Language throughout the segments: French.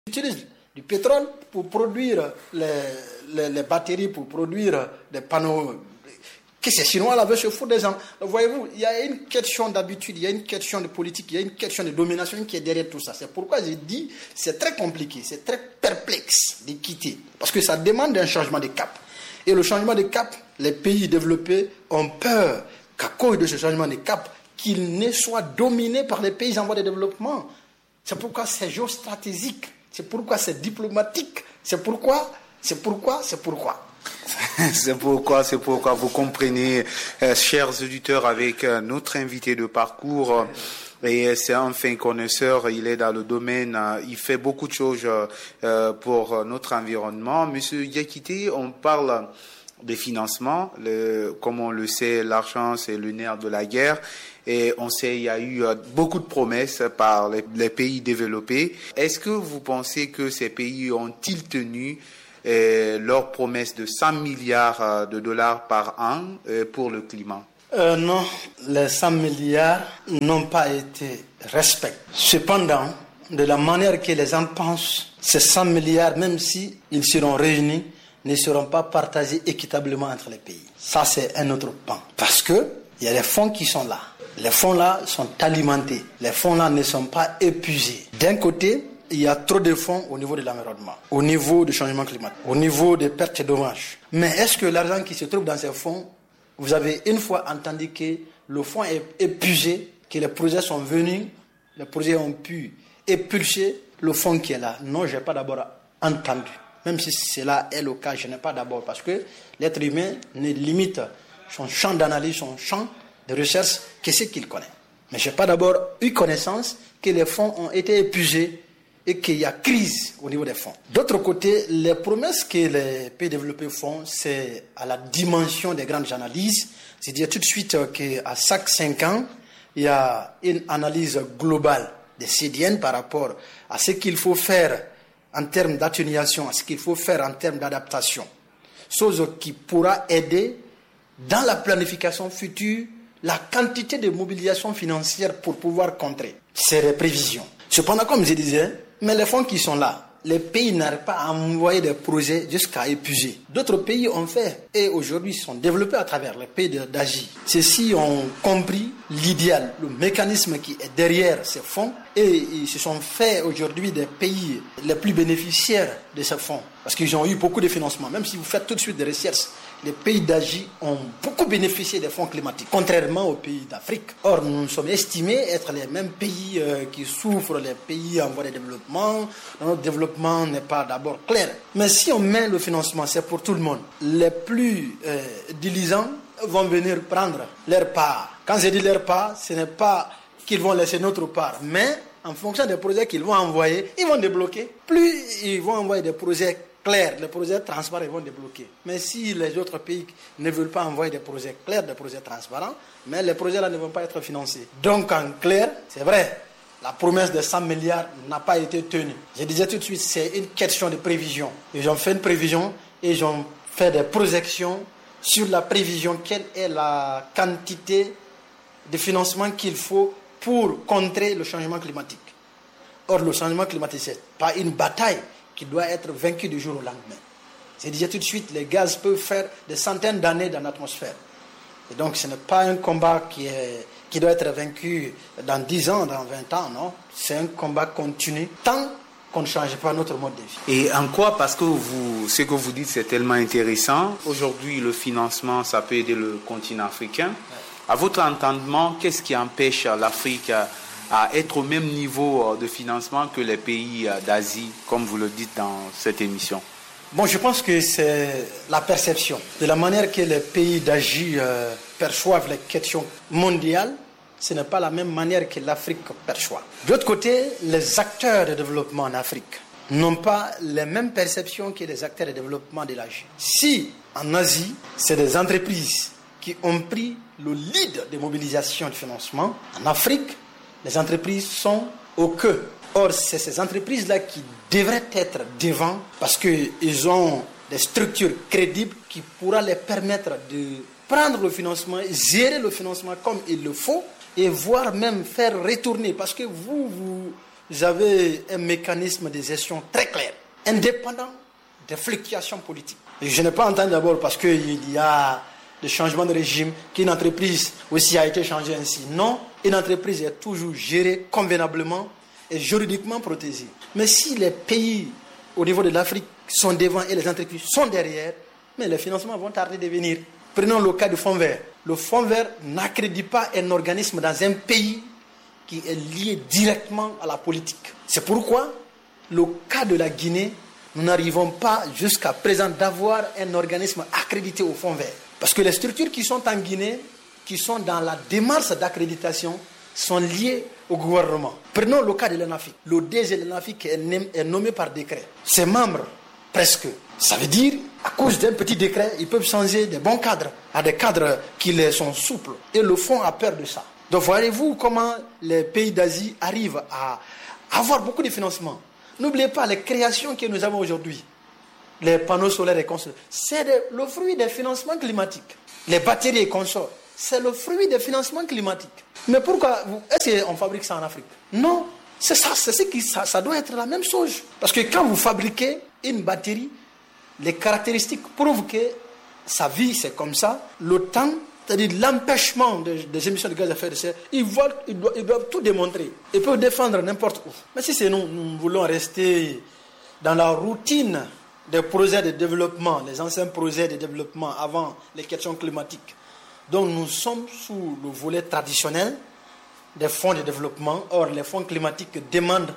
utilisent du pétrole pour produire les batteries, pour produire des panneaux. Que ces Chinois là veulent se foutre des gens. Voyez-vous, il y a une question d'habitude, il y a une question de politique, il y a une question de domination qui est derrière tout ça. C'est pourquoi j'ai dit, c'est très compliqué, c'est très perplexe de quitter. Parce que ça demande un changement de cap. Et le changement de cap, les pays développés ont peur qu'à cause de ce changement de cap, qu'ils ne soient dominés par les pays en voie de développement. C'est pourquoi c'est géostratégique, c'est pourquoi c'est diplomatique, c'est pourquoi. C'est pourquoi vous comprenez, chers auditeurs, avec notre invité de parcours. Et c'est un fin connaisseur, il est dans le domaine, il fait beaucoup de choses pour notre environnement. Monsieur Diakité, on parle des financements, comme on le sait, l'argent c'est le nerf de la guerre. Et on sait il y a eu beaucoup de promesses par les pays développés. Est-ce que vous pensez que ces pays ont-ils tenu leur promesse de 100 milliards de dollars par an pour le climat? Non, les 100 milliards n'ont pas été respectés. Cependant, de la manière que les gens pensent, ces 100 milliards, même si ils seront réunis, ne seront pas partagés équitablement entre les pays. Ça, c'est un autre pan. Parce que il y a des fonds qui sont là. Les fonds là sont alimentés. Les fonds là ne sont pas épuisés. D'un côté, il y a trop de fonds au niveau de l'environnement, au niveau du changement climatique, au niveau des pertes et dommages. Mais est-ce que l'argent qui se trouve dans ces fonds, vous avez une fois entendu que le fonds est épuisé, que les projets sont venus, les projets ont pu épulcher le fonds qui est là? Non, je n'ai pas d'abord entendu. Même si cela est le cas, je n'ai pas d'abord, parce que l'être humain ne limite son champ d'analyse, son champ de recherche, que ce qu'il connaît. Mais je n'ai pas d'abord eu connaissance que les fonds ont été épuisés et qu'il y a crise au niveau des fonds. D'autre côté, les promesses que les pays développés font, c'est à la dimension des grandes analyses. C'est-à-dire tout de suite qu'à chaque 5 ans, il y a une analyse globale des CDN par rapport à ce qu'il faut faire en termes d'atténuation, à ce qu'il faut faire en termes d'adaptation. Chose qui pourra aider dans la planification future la quantité de mobilisation financière pour pouvoir contrer ces prévisions. Cependant, comme je disais, mais les fonds qui sont là, les pays n'arrivent pas à envoyer des projets jusqu'à épuiser. D'autres pays ont fait et aujourd'hui sont développés à travers les pays d'Asie. Ceux-ci ont compris l'idéal, le mécanisme qui est derrière ces fonds et ils se sont fait aujourd'hui des pays les plus bénéficiaires de ces fonds parce qu'ils ont eu beaucoup de financements. Même si vous faites tout de suite des recherches, les pays d'Asie ont beaucoup bénéficié des fonds climatiques, contrairement aux pays d'Afrique. Or, nous sommes estimés être les mêmes pays qui souffrent, les pays en voie de développement. Notre développement n'est pas d'abord clair. Mais si on met le financement, c'est pour tout le monde. Les plus diligents vont venir prendre leur part. Quand je dis leur part, ce n'est pas qu'ils vont laisser notre part, mais en fonction des projets qu'ils vont envoyer, ils vont débloquer. Plus ils vont envoyer des projets clairs, les projets transparents, ils vont débloquer. Mais si les autres pays ne veulent pas envoyer des projets clairs, des projets transparents, mais les projets là ne vont pas être financés. Donc en clair, c'est vrai, la promesse de 100 milliards n'a pas été tenue. Je disais tout de suite, c'est une question de prévision. Ils ont fait une prévision et ils ont fait des projections sur la prévision, quelle est la quantité de financement qu'il faut pour contrer le changement climatique. Or, le changement climatique, ce n'est pas une bataille qui doit être vaincue du jour au lendemain. Je disais tout de suite, les gaz peuvent faire des centaines d'années dans l'atmosphère. Et donc, ce n'est pas un combat qui doit être vaincu dans 10 ans, dans 20 ans, non. C'est un combat continu, tant qu'on ne change pas notre mode de vie. Et en quoi, parce que ce que vous dites, c'est tellement intéressant. Aujourd'hui, le financement, ça peut aider le continent africain. Ouais. À votre entendement, qu'est-ce qui empêche l'Afrique à être au même niveau de financement que les pays d'Asie, comme vous le dites dans cette émission? Bon, je pense que c'est la perception. De la manière que les pays d'Asie perçoivent les questions mondiales, ce n'est pas la même manière que l'Afrique perçoit. De l'autre côté, les acteurs de développement en Afrique n'ont pas les mêmes perceptions que les acteurs de développement de l'Asie. Si, en Asie, c'est des entreprises qui ont pris le lead de mobilisation et de financement, en Afrique, les entreprises sont au queue. Or, c'est ces entreprises-là qui devraient être devant parce qu'ils ont des structures crédibles qui pourraient les permettre de prendre le financement, gérer le financement comme il le faut et voire même faire retourner. Parce que vous vous avez un mécanisme de gestion très clair, indépendant des fluctuations politiques. Et je n'ai pas entendu d'abord parce qu'il y a des changements de régime, qu'une entreprise aussi a été changée ainsi. Non, une entreprise est toujours gérée convenablement et juridiquement protégée. Mais si les pays au niveau de l'Afrique sont devant et les entreprises sont derrière, mais les financements vont tarder de venir. Prenons le cas du Fonds vert. Le Fonds vert n'accrédite pas un organisme dans un pays qui est lié directement à la politique. C'est pourquoi, le cas de la Guinée, nous n'arrivons pas jusqu'à présent d'avoir un organisme accrédité au Fonds vert. Parce que les structures qui sont en Guinée, qui sont dans la démarche d'accréditation, sont liées au gouvernement. Prenons le cas de l'ENAFIC. Le DG de l'ENAFIC est nommé par décret. Ses membres, presque. Ça veut dire, à cause d'un petit décret, ils peuvent changer des bons cadres à des cadres qui sont souples. Et le fonds a peur de ça. Donc voyez-vous comment les pays d'Asie arrivent à avoir beaucoup de financements. N'oubliez pas les créations que nous avons aujourd'hui. Les panneaux solaires et consorts, c'est le fruit des financements climatiques. Les batteries et consorts, c'est le fruit des financements climatiques. Mais pourquoi est-ce qu'on fabrique ça en Afrique? Non, c'est ça, ça doit être la même chose. Parce que quand vous fabriquez une batterie, les caractéristiques prouvent que sa vie c'est comme ça. Le temps, c'est-à-dire l'empêchement des émissions de gaz à effet de serre, ils doivent tout démontrer. Ils peuvent défendre n'importe où. Mais si c'est nous voulons rester dans la routine des projets de développement, les anciens projets de développement avant les questions climatiques. Donc nous sommes sous le volet traditionnel des fonds de développement. Or, les fonds climatiques demandent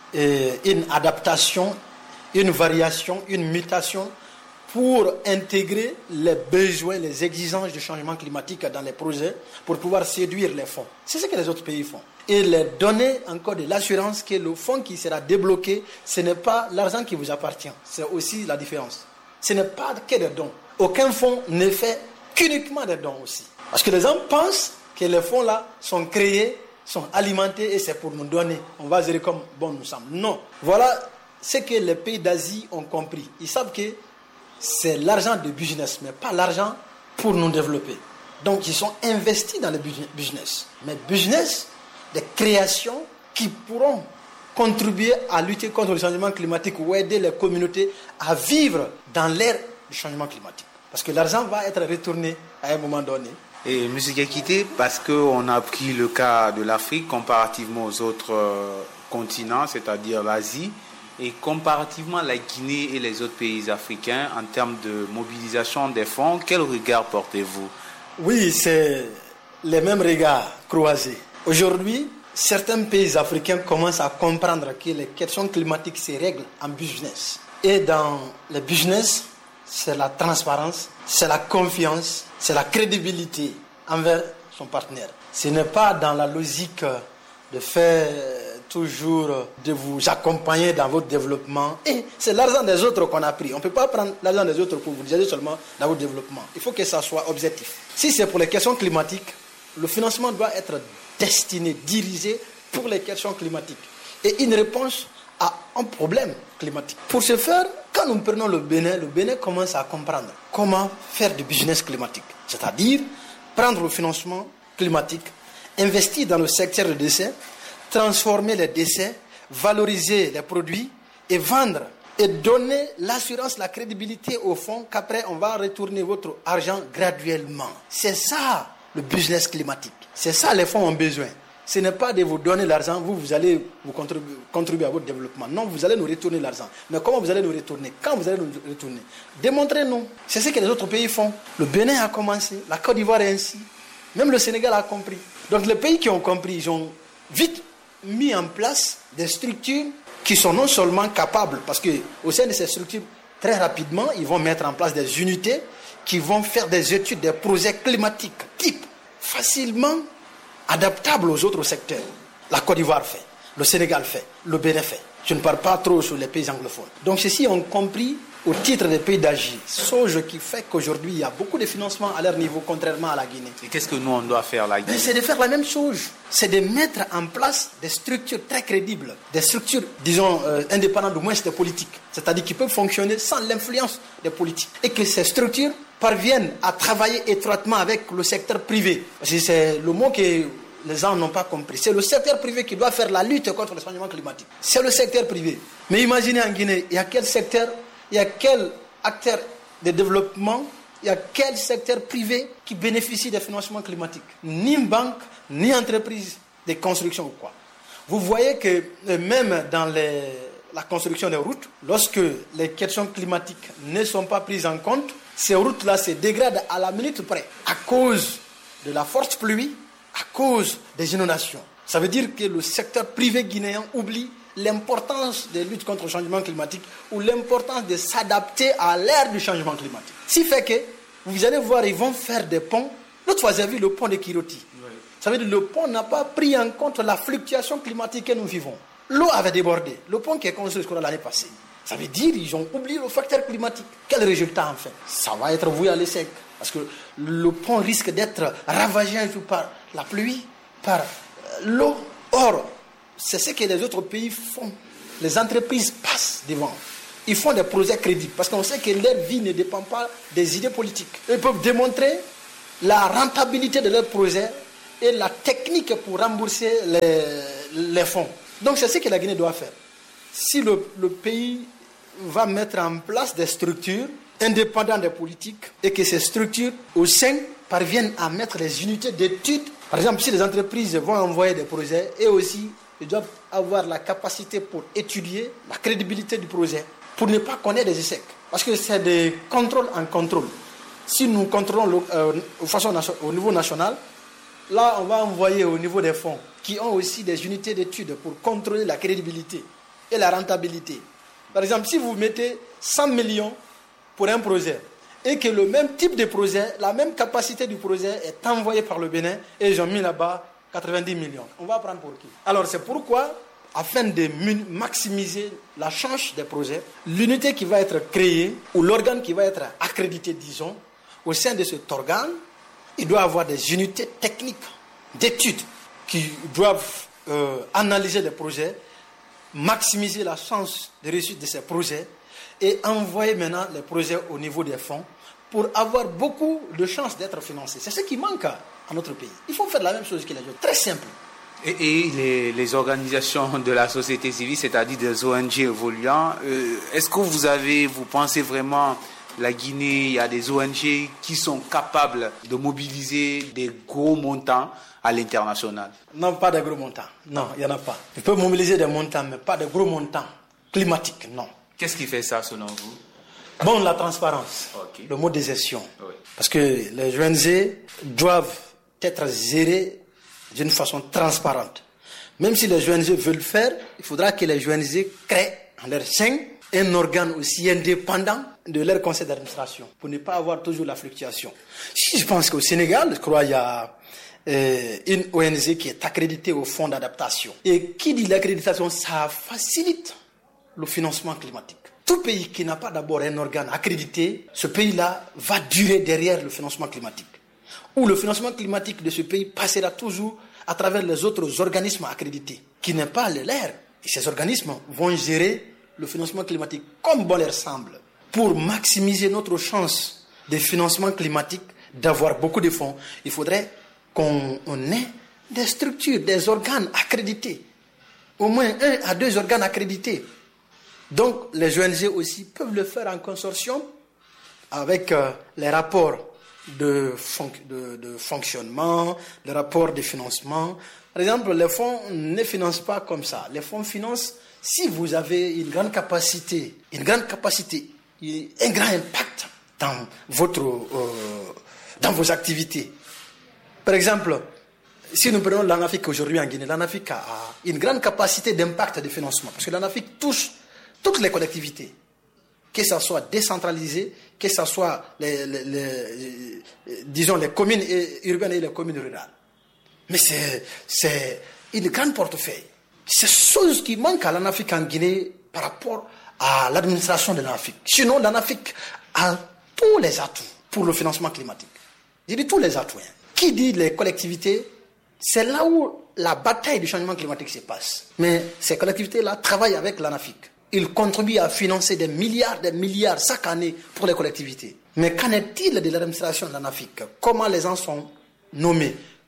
une adaptation, une variation, une mutation pour intégrer les besoins, les exigences du changement climatique dans les projets pour pouvoir séduire les fonds. C'est ce que les autres pays font. Et les donner encore de l'assurance que le fonds qui sera débloqué, ce n'est pas l'argent qui vous appartient. C'est aussi la différence. Ce n'est pas que des dons. Aucun fonds n'est fait qu'uniquement des dons aussi. Parce que les gens pensent que les fonds-là sont créés, sont alimentés et c'est pour nous donner. On va gérer comme bon nous semble. Non. Voilà ce que les pays d'Asie ont compris. Ils savent que c'est l'argent de business, mais pas l'argent pour nous développer. Donc, ils sont investis dans le business. Mais business, des créations qui pourront contribuer à lutter contre le changement climatique ou aider les communautés à vivre dans l'ère du changement climatique. Parce que l'argent va être retourné à un moment donné. Et M. Diakité, parce qu'on a pris le cas de l'Afrique comparativement aux autres continents, c'est-à-dire l'Asie, et comparativement à la Guinée et les autres pays africains, en termes de mobilisation des fonds, quel regard portez-vous? Oui, c'est les mêmes regards croisés. Aujourd'hui, certains pays africains commencent à comprendre que les questions climatiques se règlent en business. Et dans le business, c'est la transparence, c'est la confiance, c'est la crédibilité envers son partenaire. Ce n'est pas dans la logique de faire toujours de vous accompagner dans votre développement. Et c'est l'argent des autres qu'on a pris. On ne peut pas prendre l'argent des autres pour vous diriger seulement dans votre développement. Il faut que ça soit objectif. Si c'est pour les questions climatiques, le financement doit être destiné, dirigé pour les questions climatiques. Et une réponse à un problème climatique. Pour ce faire, quand nous prenons le Bénin commence à comprendre comment faire du business climatique. C'est-à-dire prendre le financement climatique, investir dans le secteur des déchets, transformer les déchets, valoriser les produits et vendre et donner l'assurance, la crédibilité au fonds qu'après on va retourner votre argent graduellement. C'est ça le business climatique. C'est ça les fonds ont besoin. Ce n'est pas de vous donner l'argent, vous allez vous contribuer à votre développement. Non, vous allez nous retourner l'argent. Mais comment vous allez nous retourner? Quand vous allez nous retourner? Démontrez-nous. C'est ce que les autres pays font. Le Bénin a commencé, la Côte d'Ivoire est ainsi. Même le Sénégal a compris. Donc les pays qui ont compris, ils ont vite mis en place des structures qui sont non seulement capables, parce qu'au sein de ces structures, très rapidement, ils vont mettre en place des unités qui vont faire des études, des projets climatiques type facilement adaptables aux autres secteurs. La Côte d'Ivoire fait, le Sénégal fait, le Bénin fait. Je ne parle pas trop sur les pays anglophones. Donc ceux-ci ont compris au titre des pays d'agir. Ce qui fait qu'aujourd'hui, il y a beaucoup de financement à leur niveau, contrairement à la Guinée. Et qu'est-ce que nous, on doit faire la Guinée? C'est de faire la même chose. C'est de mettre en place des structures très crédibles. Des structures, disons, indépendantes du moins des politiques. C'est-à-dire qui peuvent fonctionner sans l'influence des politiques. Et que ces structures parviennent à travailler étroitement avec le secteur privé. C'est le mot que les gens n'ont pas compris. C'est le secteur privé qui doit faire la lutte contre le changement climatique. C'est le secteur privé. Mais imaginez en Guinée, il y a quel secteur, il y a quel acteur de développement, il y a quel secteur privé qui bénéficie des financements climatiques. Ni une banque, ni entreprise de construction ou quoi. Vous voyez que même dans la construction des routes, lorsque les questions climatiques ne sont pas prises en compte, ces routes-là se dégradent à la minute près à cause de la forte pluie, à cause des inondations. Ça veut dire que le secteur privé guinéen oublie l'importance de lutte contre le changement climatique ou l'importance de s'adapter à l'ère du changement climatique. Ce qui fait que, vous allez voir, ils vont faire des ponts. L'autre fois, j'ai vu le pont de Kiroti. Oui. Ça veut dire que le pont n'a pas pris en compte la fluctuation climatique que nous vivons. L'eau avait débordé. Le pont qui est construit l'année passée. Ça veut dire qu'ils ont oublié le facteur climatique. Quel résultat en fait? Ça va être voué à l'échec. Parce que le pont risque d'être ravagé un jour par la pluie, par l'eau. Or, c'est ce que les autres pays font. Les entreprises passent devant. Ils font des projets crédibles. Parce qu'on sait que leur vie ne dépend pas des idées politiques. Ils peuvent démontrer la rentabilité de leurs projets et la technique pour rembourser les fonds. Donc c'est ce que la Guinée doit faire. Si le pays va mettre en place des structures indépendantes des politiques et que ces structures au sein parviennent à mettre les unités d'études. Par exemple, si les entreprises vont envoyer des projets, et aussi ils doivent avoir la capacité pour étudier la crédibilité du projet, pour ne pas connaître des échecs. Parce que c'est des contrôles en contrôle. Si nous contrôlons au niveau national, là on va envoyer au niveau des fonds qui ont aussi des unités d'études pour contrôler la crédibilité et la rentabilité. Par exemple, si vous mettez 100 millions pour un projet et que le même type de projet, la même capacité du projet est envoyée par le Bénin et ils ont mis là-bas 90 millions. On va prendre pour qui? Alors c'est pourquoi, afin de maximiser la chance des projets, l'unité qui va être créée ou l'organe qui va être accrédité, disons, au sein de cet organe, il doit avoir des unités techniques d'études qui doivent analyser les projets, maximiser la chance de réussite de ces projets et envoyer maintenant les projets au niveau des fonds pour avoir beaucoup de chances d'être financés. C'est ce qui manque à notre pays. Il faut faire la même chose que les autres. Très simple. Et les organisations de la société civile, c'est-à-dire des ONG évoluant, est-ce que vous pensez vraiment la Guinée, il y a des ONG qui sont capables de mobiliser des gros montants à l'international? Non, pas de gros montants. Non, il n'y en a pas. Ils peuvent mobiliser des montants, mais pas de gros montants climatiques, non. Qu'est-ce qui fait ça, selon vous? Bon, la transparence, okay. Le mode de gestion. Oui. Parce que les ONG doivent être gérées d'une façon transparente. Même si les ONG veulent faire, il faudra que les ONG créent en leur sein un organe aussi indépendant de leur conseil d'administration pour ne pas avoir toujours la fluctuation. Si je pense qu'au Sénégal, je crois qu'il y a une ONG qui est accréditée au fonds d'adaptation. Et qui dit l'accréditation, ça facilite le financement climatique. Tout pays qui n'a pas d'abord un organe accrédité, ce pays-là va durer derrière le financement climatique. Ou le financement climatique de ce pays passera toujours à travers les autres organismes accrédités, qui n'est pas le leur. Et ces organismes vont gérer le financement climatique comme bon leur semble. Pour maximiser notre chance de financement climatique, d'avoir beaucoup de fonds, il faudrait qu'on ait des structures, des organes accrédités. Au moins 1 à 2 organes accrédités. Donc les ONG aussi peuvent le faire en consortium avec les rapports de fonctionnement, les rapports de financement. Par exemple, les fonds ne financent pas comme ça. Les fonds financent si vous avez une grande capacité, un grand impact dans vos activités. Par exemple, si nous prenons l'ANAFIC aujourd'hui en Guinée, l'ANAFIC a une grande capacité d'impact de financement parce que l'ANAFIC touche toutes les collectivités, que ce soit décentralisé, que ce soit les communes urbaines et les communes rurales. Mais c'est une grande portefeuille. C'est chose qui manque à l'ANAFIC en Guinée par rapport à l'administration de l'ANAFIC. Sinon, l'ANAFIC a tous les atouts pour le financement climatique. Je dis tous les atouts. Qui dit les collectivités, c'est là où la bataille du changement climatique se passe. Mais ces collectivités-là travaillent avec l'ANAFIC. Ils contribuent à financer des milliards chaque année pour les collectivités. Mais qu'en est-il de l'administration de l'ANAFIC? Comment les gens sont nommés?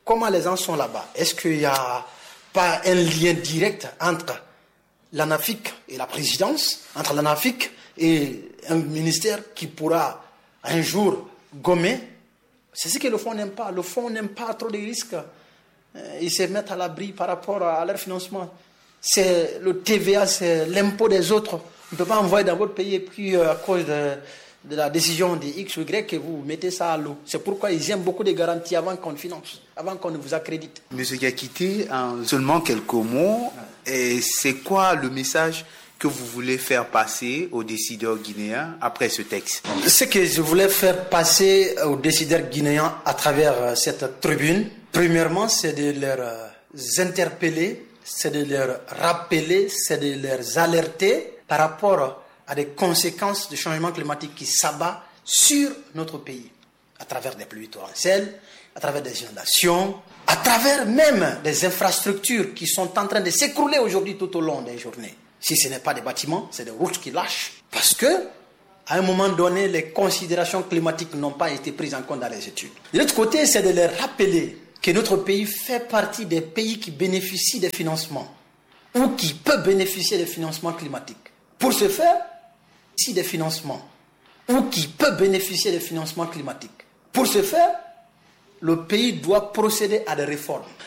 comment les gens sont là-bas. Est-ce qu'il n'y a pas un lien direct entre l'ANAFIC et la présidence, entre l'ANAFIC et un ministère qui pourra un jour gommer? C'est ce que le fonds n'aime pas. Le fonds n'aime pas trop de risques. Ils se mettent à l'abri par rapport à leur financement. C'est le TVA, c'est l'impôt des autres. On ne peut pas envoyer dans votre pays et puis à cause de la décision de X ou Y que vous mettez ça à l'eau. C'est pourquoi ils aiment beaucoup de garanties avant qu'on finance, avant qu'on ne vous accrédite. Monsieur Diakité, en seulement quelques mots, et c'est quoi le message que vous voulez faire passer aux décideurs guinéens après ce texte? Ce que je voulais faire passer aux décideurs guinéens à travers cette tribune, premièrement, c'est de leur interpeller, c'est de leur rappeler, c'est de leur alerter par rapport à des conséquences du changement climatique qui s'abat sur notre pays, à travers des pluies torrentielles, à travers des inondations, à travers même des infrastructures qui sont en train de s'écrouler aujourd'hui tout au long des journées. Si ce n'est pas des bâtiments, c'est des routes qui lâchent. Parce que, à un moment donné, les considérations climatiques n'ont pas été prises en compte dans les études. De l'autre côté, c'est de leur rappeler que notre pays fait partie des pays qui bénéficient des financements ou qui peuvent bénéficier des financements climatiques. Pour ce faire, si des financements ou qui peuvent bénéficier des financements climatiques. Pour ce faire, le pays doit procéder à des réformes.